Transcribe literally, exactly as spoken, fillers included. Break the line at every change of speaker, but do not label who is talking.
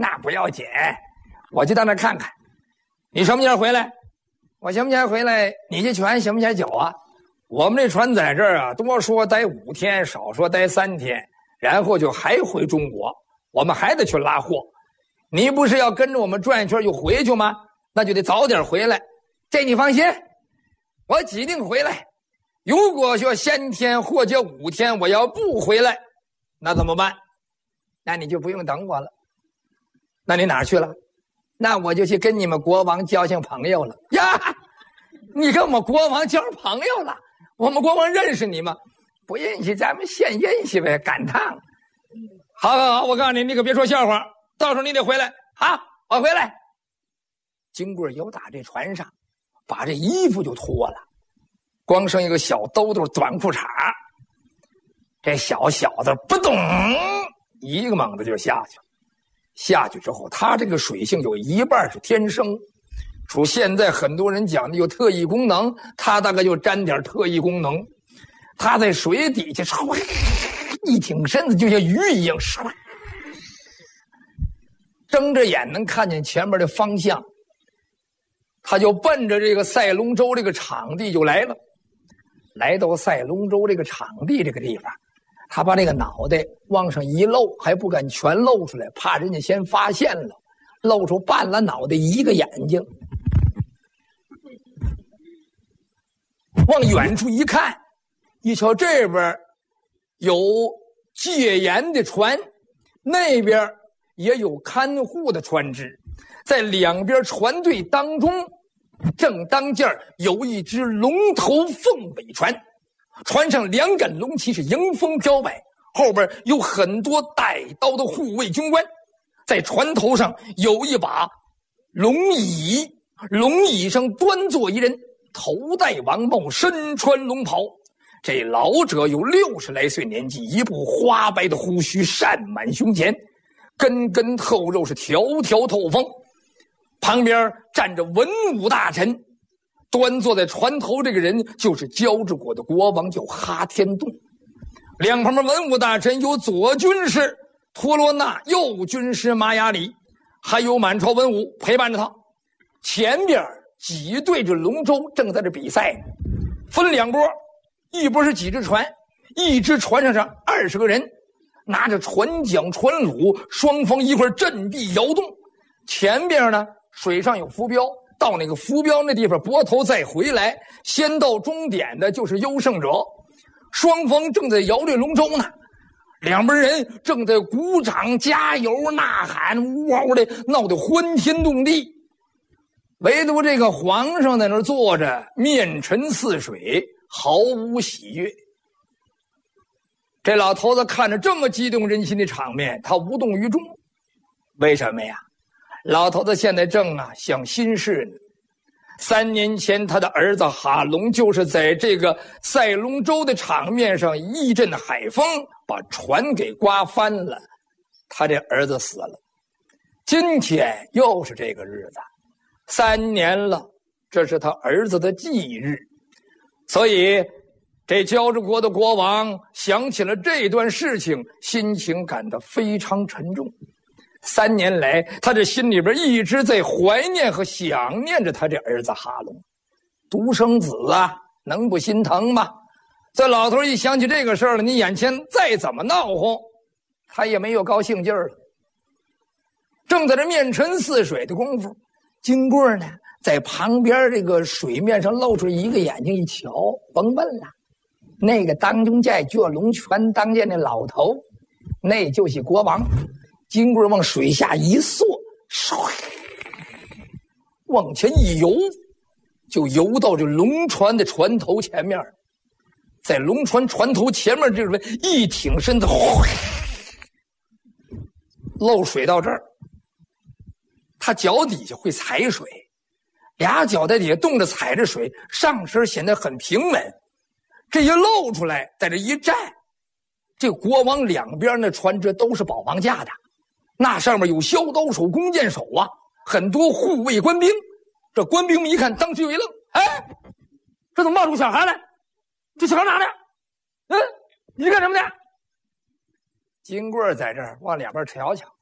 那不要紧，我就到那看看。你什么时候回来？我什么时候回来？你这船什么时候走啊？我们这船在这儿啊，多说待五天，少说待三天，然后就还回中国，我们还得去拉货。你不是要跟着我们转一圈就回去吗？那就得早点回来。这你放心，我指定回来。如果说三天或者五天我要不回来，那怎么办？那你就不用等我了。那你哪儿去了？那我就去跟你们国王交上朋友了呀！你跟我们国王交朋友了？我们国王认识你吗？不认识，咱们现认识呗。赶趟。好好好，我告诉你，你可别说笑话，到时候你得回来。好，我回来。金贵由打这船上，把这衣服就脱了，光剩一个小兜兜短裤衩。这小小子不动，一个猛子就下去了。下去之后，他这个水性有一半是天生，除现在很多人讲的有特异功能，他大概就沾点特异功能。他在水底下一挺身子，就像鱼一样，睁着眼能看见前面的方向，他就奔着这个赛龙舟这个场地就来了。来到赛龙舟这个场地这个地方，他把那个脑袋往上一露，还不敢全露出来，怕人家先发现了，露出半拉脑袋一个眼睛，往远处一看，一瞧这边有戒严的船，那边也有看护的船只，在两边船队当中，正当间有一只龙头凤尾船，船上两杆龙旗是迎风飘摆，后边有很多带刀的护卫军官，在船头上有一把龙椅，龙椅上端坐一人，头戴王帽，身穿龙袍。这老者有六十来岁年纪，一部花白的胡须扇满胸前，根根透肉，是条条透风。旁边站着文武大臣，端坐在船头这个人就是交趾国的国王，叫哈天洞。两旁边文武大臣有左军师托罗纳，右军师马雅里，还有满朝文武陪伴着他。前边几队这龙舟正在这比赛，分两波，一波是几只船，一只船上是二十个人，拿着船桨船橹，双方一块阵地摇动。前边呢水上有浮标，到那个浮标那地方拨头再回来，先到终点的就是优胜者。双方正在摇这龙舟呢，两边人正在鼓掌加油呐喊，呜嗷的闹得欢天动地。唯独这个皇上在那儿坐着，面沉似水，毫无喜悦。这老头子看着这么激动人心的场面，他无动于衷。为什么呀？老头子现在正啊想心事呢。三年前他的儿子哈龙就是在这个赛龙舟的场面上一阵海风把船给刮翻了，他这儿子死了。今天又是这个日子，三年了，这是他儿子的忌日。所以这交趾国的国王想起了这段事情，心情感到非常沉重。三年来，他这心里边一直在怀念和想念着他这儿子哈龙，独生子啊，能不心疼吗？这老头一想起这个事儿了，你眼前再怎么闹哄，他也没有高兴劲儿了。正在这面沉似水的功夫，金贵呢在旁边这个水面上露出一个眼睛一瞧，甭问了，那个当中在做龙泉当家那老头，那就是国王。金贵往水下一缩，往前一游，就游到这龙船的船头前面。在龙船船头前面这边一挺身子，漏水到这儿。他脚底下会踩水，俩脚在底下动着踩着水，上身显得很平稳。这一露出来，在这一站，这国王两边的船只都是保防架的，那上面有削刀手、弓箭手啊，很多护卫官兵。这官兵们一看，当时有一愣，哎，这怎么冒出个小孩来？这小孩哪呢？嗯，你干什么的？金贵在这儿往两边瞧瞧，